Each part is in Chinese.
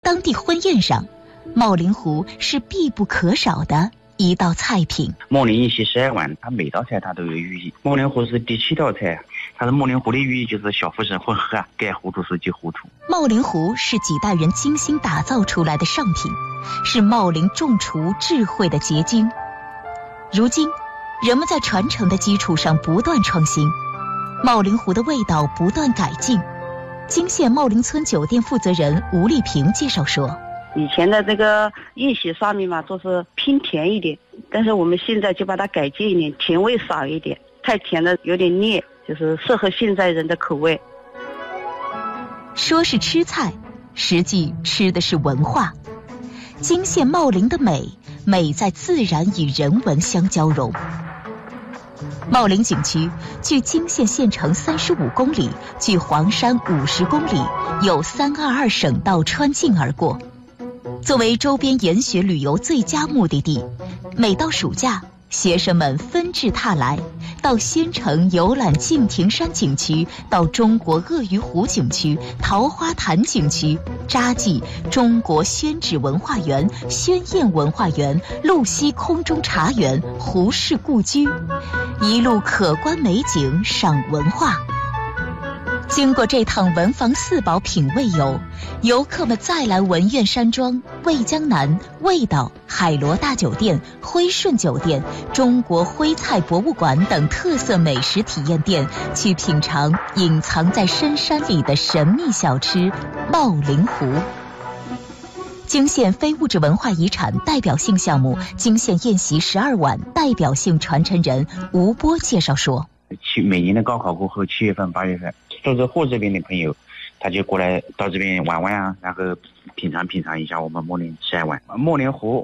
当地婚宴上，茂林湖是必不可少的一道菜品。 茂林一席12碗，它每道菜它都有寓意。茂林湖是第7道菜，它是茂林湖的寓意就是小夫神混合，该糊涂时即糊涂。 茂林湖是几代人精心打造出来的上品，是茂林众厨智慧的结晶。如今，人们在传承的基础上不断创新，茂林湖的味道不断改进。泾县茂林村酒店负责人吴丽萍介绍说， 以前的这个宴席上面嘛，都是偏甜一点，但是我们现在就把它改进一点，甜味少一点，太甜的有点腻，就是适合现在人的口味。 说是吃菜，实际吃的是文化。泾县茂林的美在自然与人文相交融。茂林景区距泾县县城35公里，距黄山50公里，有322省道穿境而过。作为周边研学旅游最佳目的地，每到暑假，学生们纷至沓来，到仙城游览敬亭山景区，到中国鳄鱼湖景区、桃花潭景区，扎记中国宣纸文化园、宣燕文化园、鹿溪空中茶园、胡氏故居，一路可观美景，赏文化。经过这趟文房四宝品味游，游客们再来文苑山庄、渭江南、味道、海螺大酒店、辉顺酒店、中国徽菜博物馆等特色美食体验店，去品尝隐藏在深山里的神秘小吃茂林湖。泾县非物质文化遗产代表性项目泾县宴席12碗代表性传承人吴波介绍说， 每年的高考过后7月份8月份，都是沪这边的朋友，他就过来到这边玩玩啊，然后品尝一下我们茂林12碗茂林湖。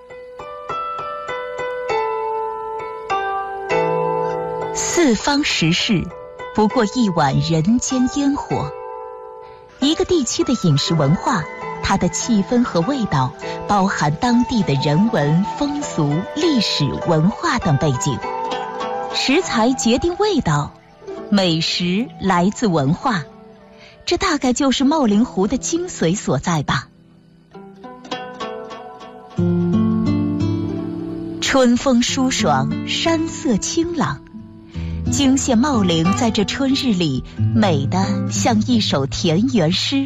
四方食事，不过一碗人间烟火。一个地区的饮食文化，它的气氛和味道，包含当地的人文、风俗、历史、文化等背景。食材决定味道，美食来自文化，这大概就是茂林湖的精髓所在吧。春风舒爽，山色清朗，泾县茂林在这春日里美得像一首田园诗。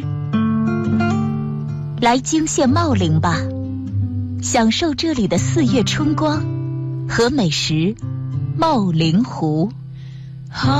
来泾县茂林吧，享受这里的4月春光和美食茂林湖。